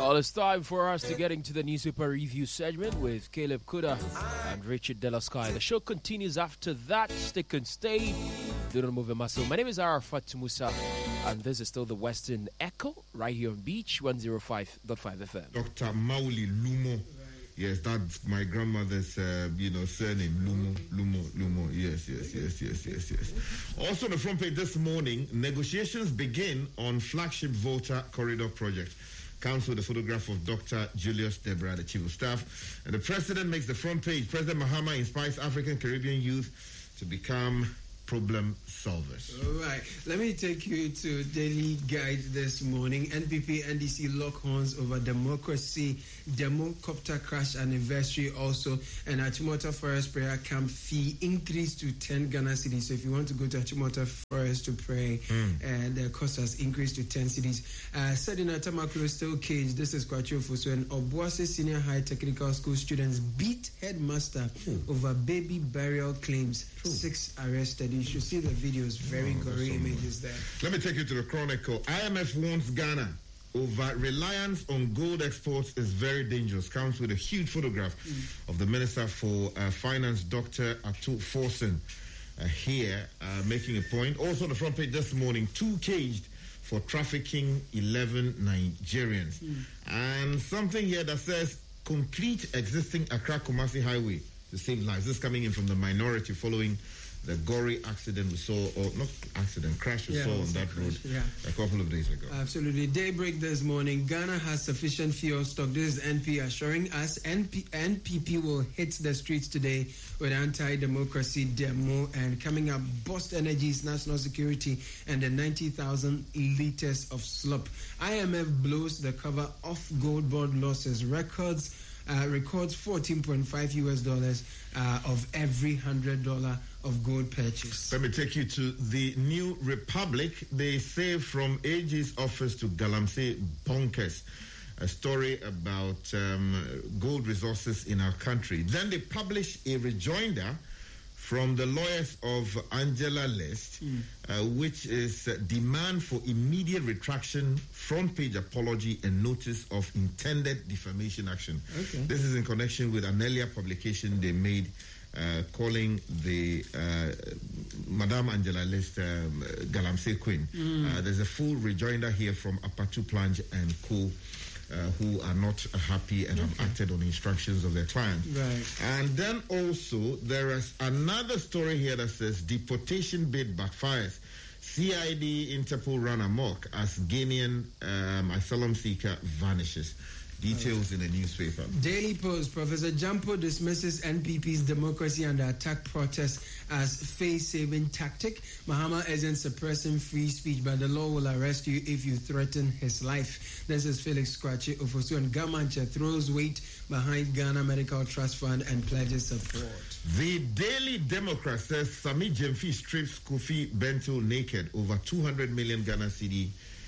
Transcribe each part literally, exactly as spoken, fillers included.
Well, it's time for us to get into the newspaper review segment with Caleb Kuda and Richard Delasky. The show continues after that. Stick and stay. Do not move a muscle. My name is Arafat Musa, and this is still the Western Echo right here on Beach one oh five point five F M. Doctor Mauli Lumo. Yes, that's my grandmother's, uh, you know, surname, Lumo, Lumo, Lumo. Yes, yes, yes, yes, yes, yes. Also on the front page this morning, negotiations begin on flagship Volta Corridor project. Comes with a photograph of Doctor Julius Debra, the Chief of Staff. And the President makes the front page. President Mahama inspires African Caribbean youth to become problem solvers. All right. Let me take you to Daily Guide this morning. N P P N D C lock horns over democracy, democopter crash anniversary also. And Achimota Forest prayer camp fee increased to ten Ghana cedis. So if you want to go to Achimota Forest to pray, mm. and the cost has increased to ten cedis. Uh, said in Atamakuro still caged. This is Kwacho Fosu. And Obuase Senior High Technical School students beat headmaster mm. over baby burial claims. True. Six arrested. You should see the videos. Very oh, gory images there. Let me take you to the Chronicle. I M F warns Ghana over reliance on gold exports is very dangerous. Comes with a huge photograph mm. of the Minister for uh, Finance, Doctor Atu Forsen, uh, here uh, making a point. Also on the front page this morning, two caged for trafficking eleven Nigerians. Mm. And something here that says complete existing Accra Kumasi Highway to save lives. This is coming in from the minority following the gory accident we saw, or not accident, crash we yeah, saw on that crash, road yeah. a couple of days ago. Absolutely. Daybreak this morning, Ghana has sufficient fuel stock. This is N P assuring us N P, N P P will hit the streets today with anti-democracy demo and coming up, Boost Energy's national security and the ninety thousand litres of slop. I M F blows the cover off gold board losses. Records Uh, records fourteen point five U S dollars uh, of every one hundred dollars of gold purchase. Let me take you to the New Republic. They say from A G's office to Galamsey Bonkers, a story about um, gold resources in our country. Then they publish a rejoinder from the lawyers of Angela List, mm. uh, which is uh, demand for immediate retraction, front page apology, and notice of intended defamation action. Okay. This is in connection with an earlier publication they made uh, calling the uh, Madame Angela List um, Galamsey Queen. Mm. Uh, there's a full rejoinder here from Apatu Plange and Co. Uh, who are not happy and okay. have acted on instructions of their client. Right. And then also, there is another story here that says deportation bid backfires. C I D Interpol run amok as Guinean um, asylum seeker vanishes. Details in the newspaper. Daily Post, Professor Jampo dismisses N P P's democracy under attack protest as face-saving tactic. Mahama isn't suppressing free speech, but the law will arrest you if you threaten his life. This is Felix Kwache Ofosu, and Gamanche throws weight behind Ghana Medical Trust Fund and pledges support. The Daily Democrat says Sami Jemfi strips Kofi Bento naked over two hundred million Ghana cedi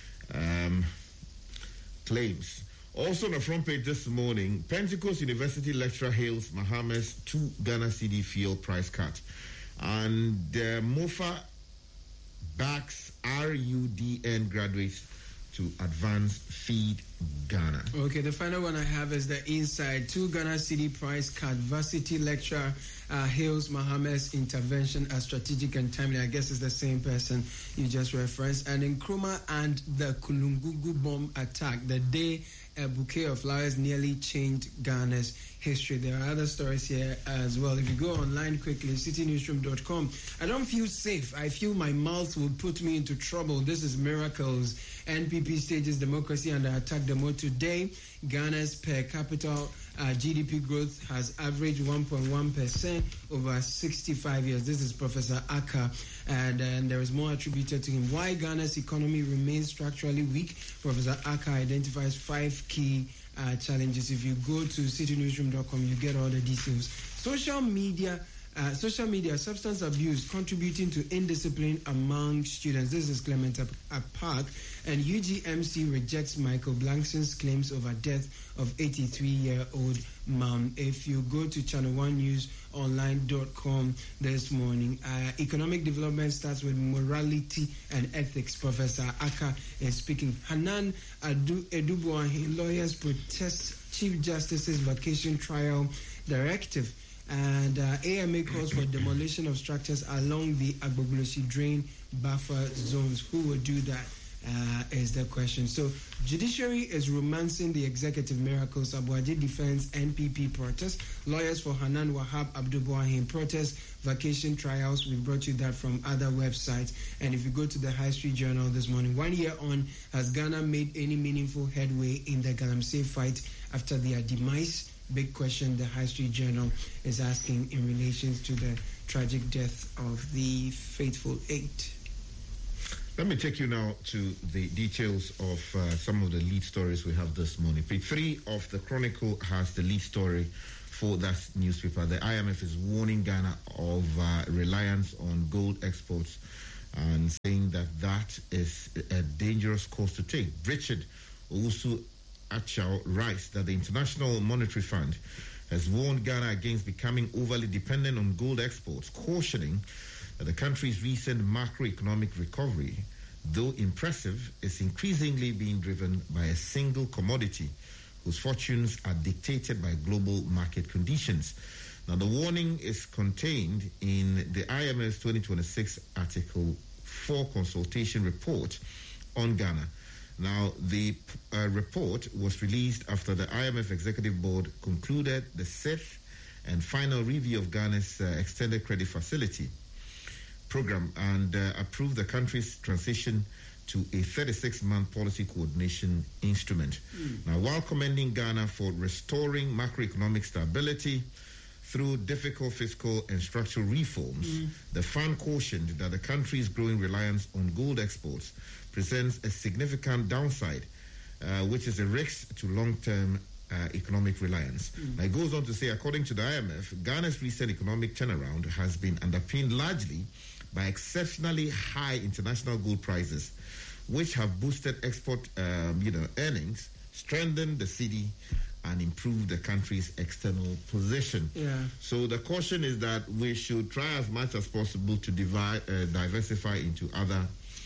um, claims. Also on the front page this morning, Pentecost University lecturer hails Mahama's two Ghana cedi fuel price cut. And uh, MOFA backs R U D N graduates to advance Feed Ghana. Okay, the final one I have is the inside. Two Ghana cedi price cut. Varsity lecturer uh, hails Mahama's intervention as strategic and timely. I guess it's the same person you just referenced. And in Nkrumah and the Kulungugu bomb attack, the day a bouquet of flowers nearly changed Ghana's history. There are other stories here as well. If you go online quickly, city newsroom dot com. I don't feel safe. I feel my mouth will put me into trouble. This is miracles. N P P stages democracy under attack demo today. Ghana's per capita uh, G D P growth has averaged one point one percent over sixty-five years. This is Professor Aka, and, and there is more attributed to him. Why Ghana's economy remains structurally weak? Professor Aka identifies five key uh, challenges. If you go to city newsroom dot com, you get all the details. Social media Uh, social media, substance abuse contributing to indiscipline among students. This is Clement Park. And U G M C rejects Michael Blankson's claims over death of eighty-three-year-old mom. If you go to channel one news online dot com this morning, uh, economic development starts with morality and ethics. Professor Aka is speaking. Hanan Adu Edubuahi, lawyers protest Chief Justice's vacation trial directive. And uh, A M A calls for demolition of structures along the Agboglosi drain buffer zones. Who will do that uh, is the question. So, judiciary is romancing the executive miracles. Abuaji defends N P P protest. Lawyers for Hanan Wahab Abdubuahim protest vacation trials. We brought you that from other websites. And if you go to the High Street Journal this morning, one year on, has Ghana made any meaningful headway in the Galamsey fight after their demise? Big question the High Street Journal is asking in relation to the tragic death of the faithful eight. Let me take you now to the details of uh, some of the lead stories we have this morning. Page three of the Chronicle has the lead story for that newspaper. The I M F is warning Ghana of uh, reliance on gold exports and saying that that is a dangerous course to take. Richard Owusu Achao writes that the International Monetary Fund has warned Ghana against becoming overly dependent on gold exports, cautioning that the country's recent macroeconomic recovery, though impressive, is increasingly being driven by a single commodity whose fortunes are dictated by global market conditions. Now, the warning is contained in the I M F's twenty twenty-six Article four consultation report on Ghana. Now, the uh, report was released after the I M F Executive Board concluded the sixth and final review of Ghana's uh, extended credit facility program and uh, approved the country's transition to a thirty-six month policy coordination instrument. Mm. Now, while commending Ghana for restoring macroeconomic stability through difficult fiscal and structural reforms, mm. the fund cautioned that the country's growing reliance on gold exports presents a significant downside, uh, which is a risk to long-term uh, economic reliance. Mm. Now, it goes on to say, according to the I M F, Ghana's recent economic turnaround has been underpinned largely by exceptionally high international gold prices, which have boosted export um, you know, earnings, strengthened the cedi, and improve the country's external position. Yeah. So the caution is that we should try as much as possible to divide, uh, diversify into other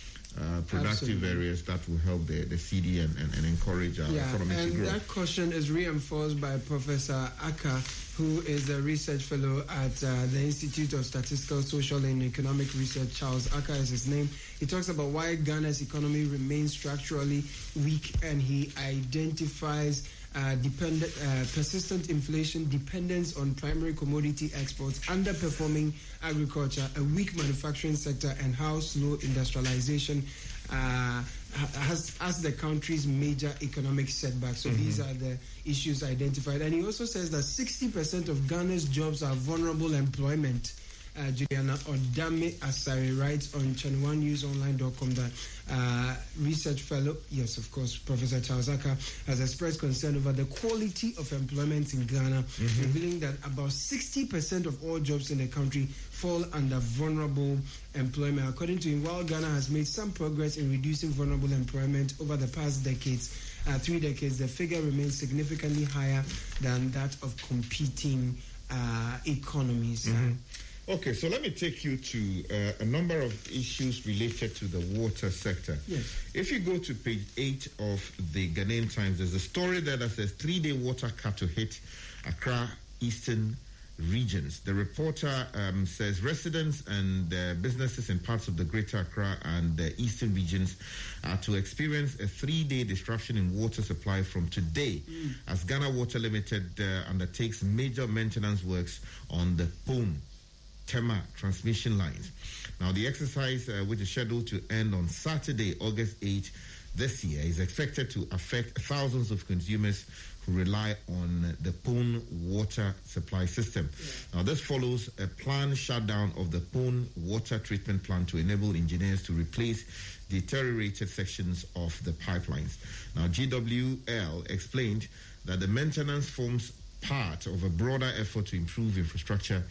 uh, productive Absolutely. areas that will help the, the cedi and, and, and encourage our yeah, economy to grow. And that caution is reinforced by Professor Aka, who is a research fellow at uh, the Institute of Statistical, Social and Economic Research. Charles Aka is his name. He talks about why Ghana's economy remains structurally weak, and he identifies Uh, dependent, uh, persistent inflation, dependence on primary commodity exports, underperforming agriculture, a weak manufacturing sector, and how slow industrialization uh, has as the country's major economic setbacks. So mm-hmm. these are the issues identified. And he also says that sixty percent of Ghana's jobs are vulnerable employment. Uh, Juliana Odame Asari writes on channel one news online dot com that uh, research fellow, yes, of course, Professor Charles Aka, has expressed concern over the quality of employment in Ghana, mm-hmm. revealing that about sixty percent of all jobs in the country fall under vulnerable employment. According to him, while Ghana has made some progress in reducing vulnerable employment over the past decades, uh, three decades, the figure remains significantly higher than that of competing uh, economies. Mm-hmm. Okay, so let me take you to uh, a number of issues related to the water sector. Yes. If you go to page eight of the Ghanaian Times, there's a story there that says three-day water cut to hit Accra Eastern regions. The reporter um, says residents and uh, businesses in parts of the Greater Accra and the Eastern regions are to experience a three-day disruption in water supply from today mm. as Ghana Water Limited uh, undertakes major maintenance works on the Pone Tema transmission lines. Now, the exercise, uh, which is scheduled to end on Saturday, August eighth this year, is expected to affect thousands of consumers who rely on the Pone water supply system. Yeah. Now, this follows a planned shutdown of the Pone water treatment plant to enable engineers to replace deteriorated sections of the pipelines. Now, G W L explained that the maintenance forms part of a broader effort to improve infrastructure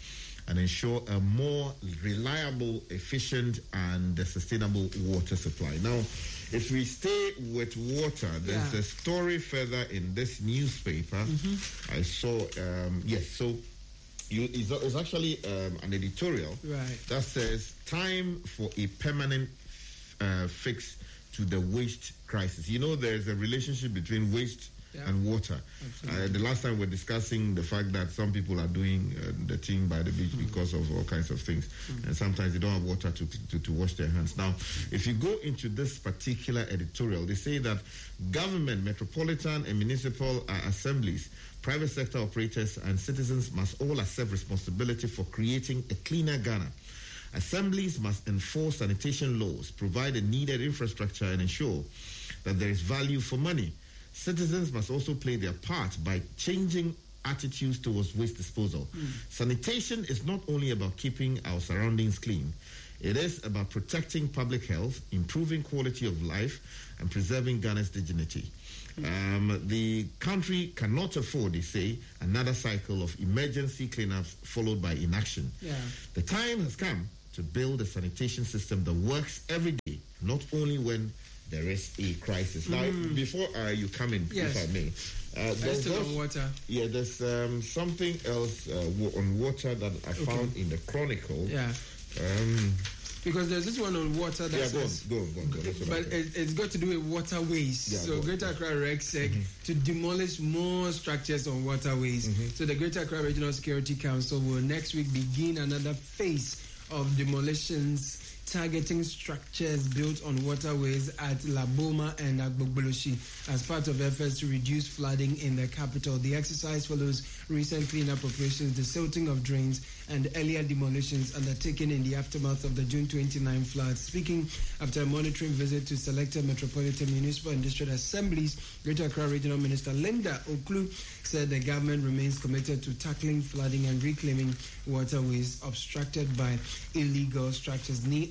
and ensure a more reliable, efficient, and sustainable water supply. Now, if we stay with water, there's yeah. a story further in this newspaper. Mm-hmm. I saw, um, yes, so you, it's, it's actually um, an editorial right. that says, time for a permanent uh, fix to the waste crisis. You know, there's a relationship between waste yeah. and water. Uh, the last time we were discussing the fact that some people are doing uh, the thing by the beach mm. because of all kinds of things. Mm. And sometimes they don't have water to, to, to wash their hands. Now, if you go into this particular editorial, they say that government, metropolitan and municipal uh, assemblies, private sector operators and citizens must all accept responsibility for creating a cleaner Ghana. Assemblies must enforce sanitation laws, provide the needed infrastructure, and ensure that there is value for money. Citizens must also play their part by changing attitudes towards waste disposal. Mm. Sanitation is not only about keeping our surroundings clean, it is about protecting public health, improving quality of life, and preserving Ghana's dignity. Um, the country cannot afford, they say, another cycle of emergency cleanups followed by inaction. Yeah. The time has come to build a sanitation system that works every day, not only when there is a crisis. Mm. Now, before uh, you come in, yes. if I may, uh, there's still on water. Yeah, there's um, something else uh, on water that I okay. found in the Chronicle. Yeah. Um, Because there's this one on water that yeah, says, go on, go on, go on, go on. but it, it's got to do with waterways. Yeah, so Greater Accra RegSec mm-hmm. to demolish more structures on waterways. Mm-hmm. So the Greater Accra Regional Security Council will next week begin another phase of demolitions targeting structures built on waterways at Laboma and Agbogboloshi as part of efforts to reduce flooding in the capital. The exercise follows recent cleanup operations, the silting of drains, and earlier demolitions undertaken in the aftermath of the June twenty-ninth floods. Speaking after a monitoring visit to selected metropolitan, municipal, and district assemblies, Greater Accra Regional Minister Linda Oklu said the government remains committed to tackling flooding and reclaiming waterways obstructed by illegal structures. Ni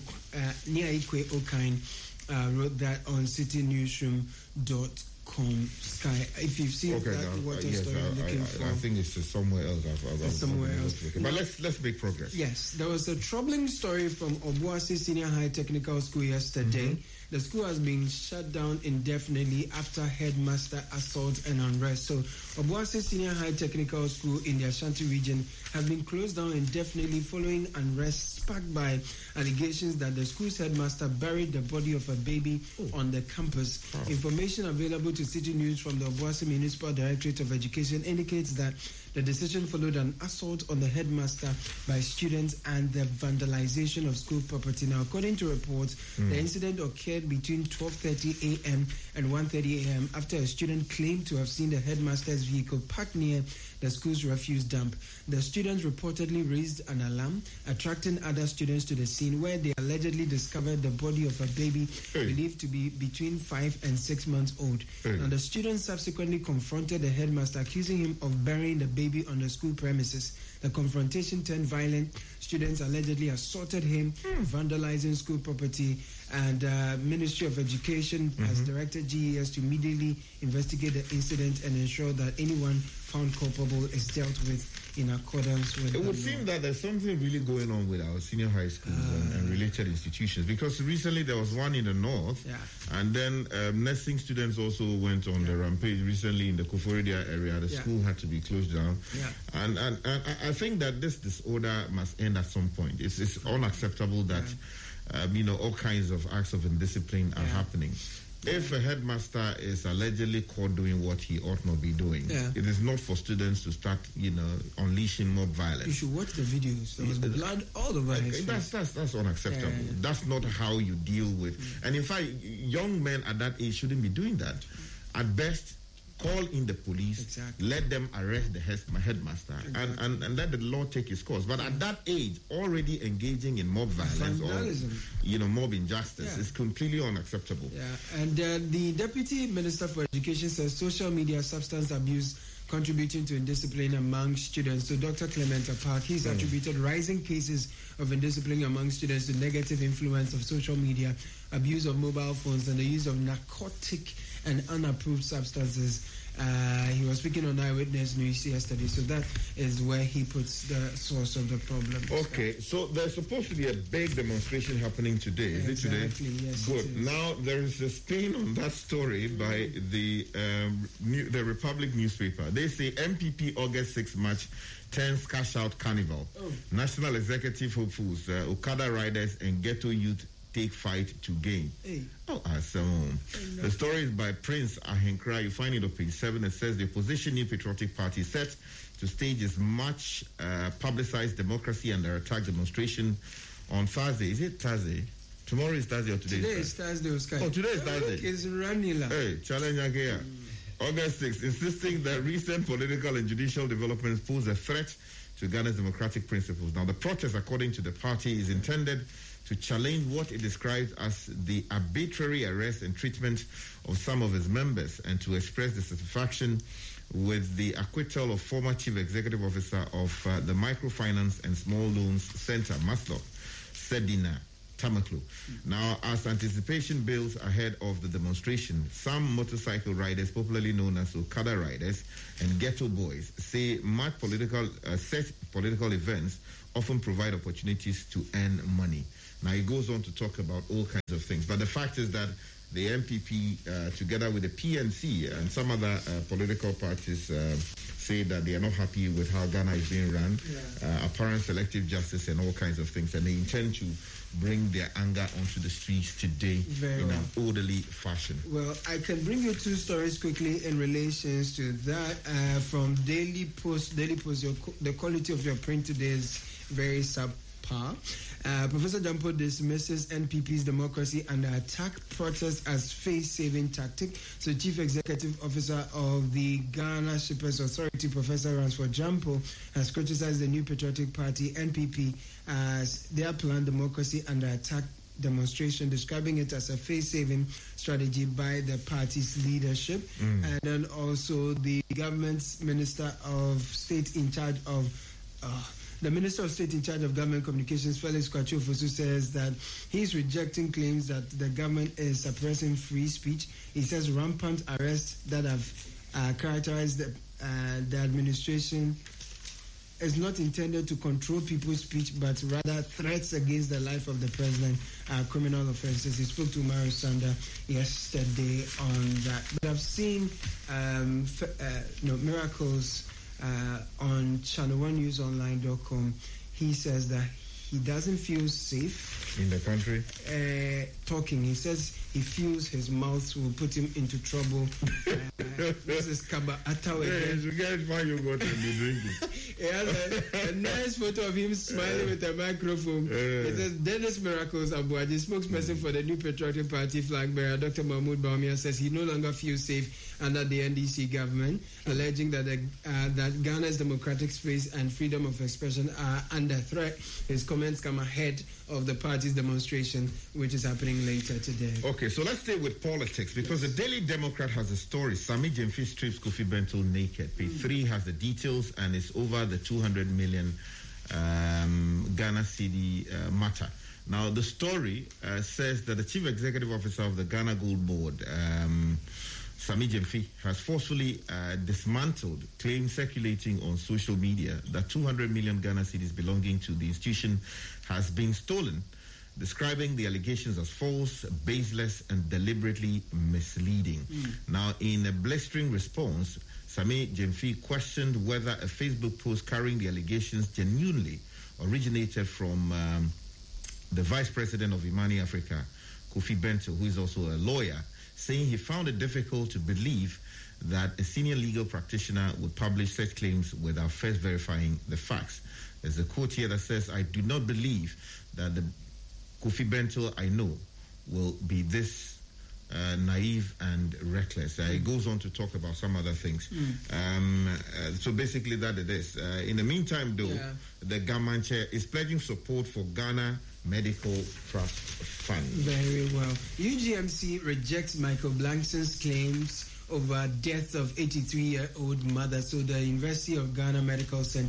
Aikwe Okine uh, wrote that on city newsroom dot com. Sky. If you've seen okay, that now, water uh, yes, story, I, looking I, for, I think it's uh, somewhere else. I've, I've, I've somewhere else. Okay. But let's let's make progress. Yes, there was a troubling story from Obuasi Senior High Technical School yesterday. Mm-hmm. The school has been shut down indefinitely after headmaster assault and unrest. So, Obuasi Senior High Technical School in the Ashanti region has been closed down indefinitely following unrest sparked by allegations that the school's headmaster buried the body of a baby oh. on the campus. Oh. Information available to City News from the Obuasi Municipal Directorate of Education indicates that the decision followed an assault on the headmaster by students and the vandalization of school property. Now, according to reports, mm. the incident occurred between twelve thirty a.m. and one thirty a.m. after a student claimed to have seen the headmaster's vehicle parked near the school's refuse dump. The students reportedly raised an alarm, attracting other students to the scene where they allegedly discovered the body of a baby hey. believed to be between five and six months old. Hey. Now, the students subsequently confronted the headmaster, accusing him of burying the baby on the school premises. The confrontation turned violent. Students allegedly assaulted him, mm. vandalizing school property, and uh, Ministry of Education mm-hmm. has directed G E S to immediately investigate the incident and ensure that anyone found culpable is dealt with in accordance with it the would law. seem that there's something really going on with our senior high schools uh, and, and related institutions, because recently there was one in the north, yeah. and then um, nursing students also went on yeah. the rampage recently in the Koforidua area. The yeah. school had to be closed down, yeah. and, and, and I think that this disorder must end at some point. It's, it's unacceptable that yeah. um, you know, all kinds of acts of indiscipline are yeah. happening. If a headmaster is allegedly caught doing what he ought not be doing, yeah. it is not for students to start, you know, unleashing more violence. You should watch the videos. There was blood all over his face. That's, that's, that's unacceptable. Yeah, yeah, yeah. That's not how you deal with... Mm. And in fact, young men at that age shouldn't be doing that. At best, call in the police, exactly. let them arrest the head, my headmaster, exactly. and, and, and let the law take its course. But at that age, already engaging in mob violence Vandalism. or, you know, mob injustice yeah. is completely unacceptable. Yeah, and uh, the Deputy Minister for Education says social media substance abuse contributing to indiscipline among students. So Doctor Clement Park, he's mm. attributed rising cases of indiscipline among students to negative influence of social media, abuse of mobile phones, and the use of narcotic and unapproved substances. Uh, he was speaking on Eyewitness News yesterday, so that is where he puts the source of the problem. Okay, so there's supposed to be a big demonstration happening today. Is exactly, it today? Yes, good. it is. Now there is a spin on that story by the um, new, the Republic newspaper. They say M P P August sixth march turns cash out carnival. Oh. National executive hopefuls, uh, Okada riders and ghetto youth take fight to gain. Hey. Oh, awesome. Hey, the story is by Prince Ahenkra. You find it on page seven. It says the opposition New Patriotic Party set to stage its much uh, publicized democracy under attack demonstration on Thursday. Is it Thursday? Tomorrow is Thursday or today? Today is is Thursday, Oscar. Oh, today is Thursday. It's Ranila. Hey, challenge again. Mm. August sixth, insisting that recent political and judicial developments pose a threat to Ghana's democratic principles. Now, the protest, according to the party, is intended to challenge what it describes as the arbitrary arrest and treatment of some of its members and to express dissatisfaction with the acquittal of former Chief Executive Officer of uh, the Microfinance and Small Loans Center, MASLOC, Sedina Tamaklu. Now, as anticipation builds ahead of the demonstration, some motorcycle riders, popularly known as Okada riders and ghetto boys, say much political, uh, set political events often provide opportunities to earn money. Now, he goes on to talk about all kinds of things. But the fact is that the M P P, uh, together with the P N C and some other uh, political parties, uh, say that they are not happy with how Ghana is being run, yeah. uh, apparent selective justice and all kinds of things. And they intend to bring their anger onto the streets today Very in well. an orderly fashion. Well, I can bring you two stories quickly in relation to that. Uh, from Daily Post, Daily Post, your, the quality of your print today is very subpar. Uh, Professor Jampo dismisses N P P's democracy under attack protest as face-saving tactic. So, Chief Executive Officer of the Ghana Shippers Authority, Professor Ransford Jampo, has criticized the New Patriotic Party (N P P) as their planned democracy under attack demonstration, describing it as a face-saving strategy by the party's leadership. Mm. And then also the government's Minister of State in charge of uh, The Minister of State in charge of Government Communications, Felix Kwatiofosu, says that he's rejecting claims that the government is suppressing free speech. He says rampant arrests that have uh, characterized the, uh, the administration is not intended to control people's speech, but rather threats against the life of the president, uh, criminal offenses. He spoke to Mario Sanda yesterday on that. But I've seen um, f- uh, you know, miracles Uh, on channel one news online dot com. He says that he doesn't feel safe in the country. Uh, talking, he says he feels his mouth will put him into trouble. Uh, this is Kaba Atawe. Yes, you guys find you got to be drinking. He has a, a nice photo of him smiling with a microphone. Uh, it says Dennis Miracles Abuaji, spokesperson mm. for the New Patriotic Party flag bearer, Doctor Mahmoud Bawumia, says he no longer feels safe under the N D C government, alleging that the, uh, that Ghana's democratic space and freedom of expression are under threat. His comments come ahead of the party's demonstration, which is happening later today. Okay, so let's stay with politics, because yes. the Daily Democrat has a story. Sami Gyamfi strips Kofi Bento naked. Page mm. three has the details, and it's over the two hundred million um, Ghana cedi uh, matter. Now, the story uh, says that the Chief Executive Officer of the Ghana Gold Board, um, Sami Gyamfi, has forcefully uh, dismantled claims circulating on social media that two hundred million Ghana cedis belonging to the institution has been stolen, describing the allegations as false, baseless, and deliberately misleading. Mm. Now, in a blistering response, Sami Gyamfi questioned whether a Facebook post carrying the allegations genuinely originated from um, the Vice President of Imani Africa, Kofi Bento, who is also a lawyer, saying he found it difficult to believe that a senior legal practitioner would publish such claims without first verifying the facts. There's a quote here that says, "I do not believe that the Kofi Bento I know will be this uh, naive and reckless." Uh, mm. It goes on to talk about some other things. Mm. Um, uh, so basically that it is. Uh, in the meantime, though, yeah. the Gamanche is pledging support for Ghana Medical Trust Fund. Very well. U G M C rejects Michael Blankson's claims over death of eighty-three-year-old mother. So the University of Ghana Medical Center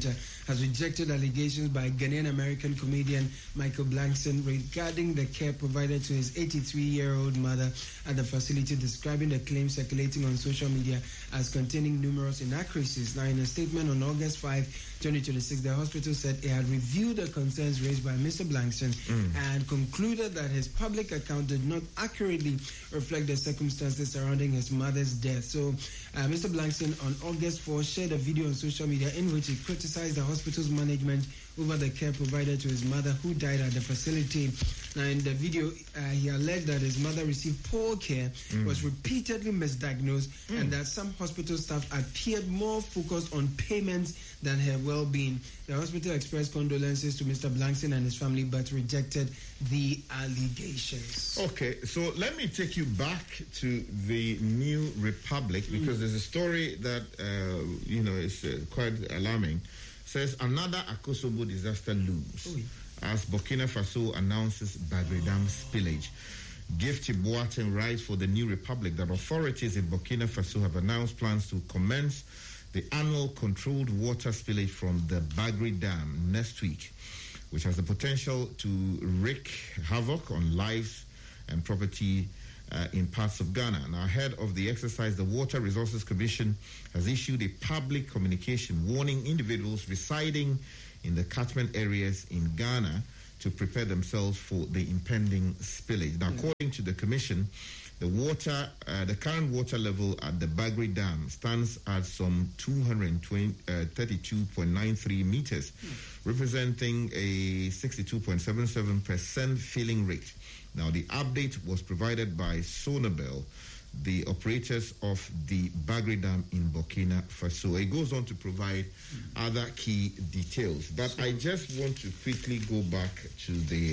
has rejected allegations by Ghanaian-American comedian Michael Blankson regarding the care provided to his eighty-three-year-old mother at the facility, describing the claims circulating on social media as containing numerous inaccuracies. Now, in a statement on August fifth, twenty twenty-six, the hospital said it had reviewed the concerns raised by Mister Blankson mm. and concluded that his public account did not accurately reflect the circumstances surrounding his mother's death. So, uh, Mister Blankson on August fourth shared a video on social media in which he criticized the hospital's management over the care provided to his mother, who died at the facility. Now, in the video, uh, he alleged that his mother received poor care, mm. was repeatedly misdiagnosed, mm. and that some hospital staff appeared more focused on payments than her well-being. The hospital expressed condolences to Mister Blankson and his family, but rejected the allegations. Okay, so let me take you back to the New Republic, because mm. there's a story that, uh, you know, is uh, quite alarming. Says another Akosobo disaster looms Oy. as Burkina Faso announces Bagre Dam spillage. Gifty Boateng writes for the New Republic that authorities in Burkina Faso have announced plans to commence the annual controlled water spillage from the Bagre Dam next week, which has the potential to wreak havoc on lives and property Uh, in parts of Ghana. Now, ahead of the exercise, the Water Resources Commission has issued a public communication warning individuals residing in the catchment areas in Ghana to prepare themselves for the impending spillage. Now, according to the commission, the water, uh, the current water level at the Bagre Dam stands at some two hundred thirty-two point nine three meters, mm. representing a sixty-two point seven seven percent filling rate. Now, the update was provided by Sonabel, the operators of the Bagre Dam in Burkina Faso. It goes on to provide mm. other key details. But so, I just want to quickly go back to the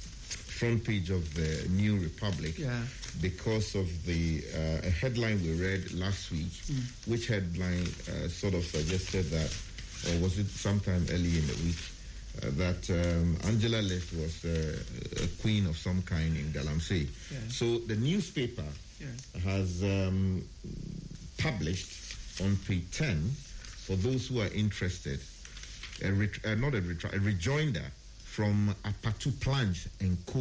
front page of the New Republic yeah. because of the uh, a headline we read last week, mm. which headline uh, sort of suggested that, or was it sometime early in the week, Uh, that um, Angela Left was uh, a queen of some kind in Galamsey. Yeah. So the newspaper yeah. has um, published on page ten, for those who are interested, a ret- uh, not a, ret- a rejoinder from Apatu Planche and Co.,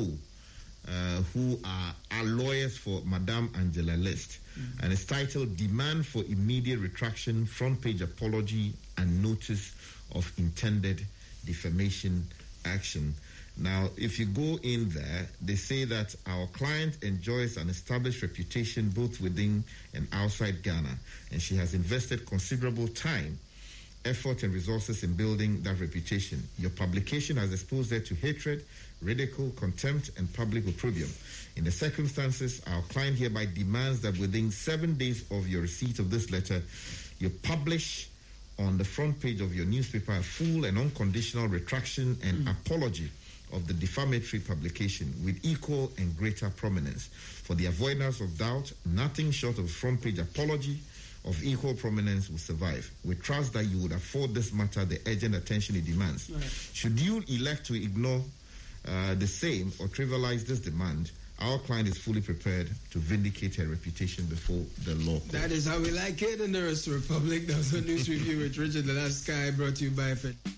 uh, who are, are lawyers for Madame Angela List. Mm-hmm. And it's titled Demand for Immediate Retraction, Front Page Apology and Notice of Intended Defamation Action. Now, if you go in there, they say that our client enjoys an established reputation both within and outside Ghana, and she has invested considerable time, effort, and resources in building that reputation. Your publication has exposed her to hatred, ridicule, contempt, and public opprobrium. In the circumstances, our client hereby demands that within seven days of your receipt of this letter, you publish on the front page of your newspaper a full and unconditional retraction and mm. apology of the defamatory publication with equal and greater prominence. For the avoidance of doubt, nothing short of a front page apology of equal prominence will survive. We trust that you would afford this matter the urgent attention it demands. Right. Should you elect to ignore uh, the same or trivialize this demand, our client is fully prepared to vindicate her reputation before the law court. That is how we like it in the Rest of the Republic. That was a news review with Richard Delasky, brought to you by F N.